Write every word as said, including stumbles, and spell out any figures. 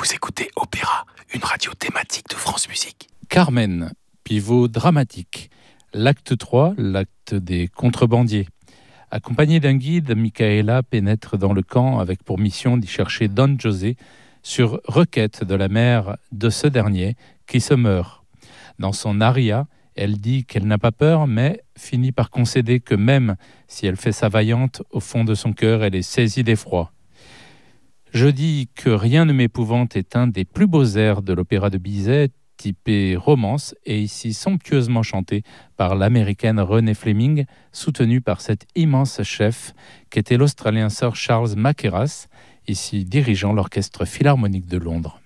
Vous écoutez Opéra, une radio thématique de France Musique. Carmen, pivot dramatique. L'acte trois, l'acte des contrebandiers. Accompagnée d'un guide, Micaela pénètre dans le camp avec pour mission d'y chercher Don José sur requête de la mère de ce dernier qui se meurt. Dans son aria, elle dit qu'elle n'a pas peur, mais finit par concéder que même si elle fait sa vaillante, au fond de son cœur, elle est saisie d'effroi. Je dis que rien ne m'épouvante est un des plus beaux airs de l'opéra de Bizet, typé romance, et ici somptueusement chanté par l'américaine Renée Fleming, soutenue par cet immense chef qu'était l'Australien Sir Charles Mackerras, ici dirigeant l'Orchestre Philharmonique de Londres.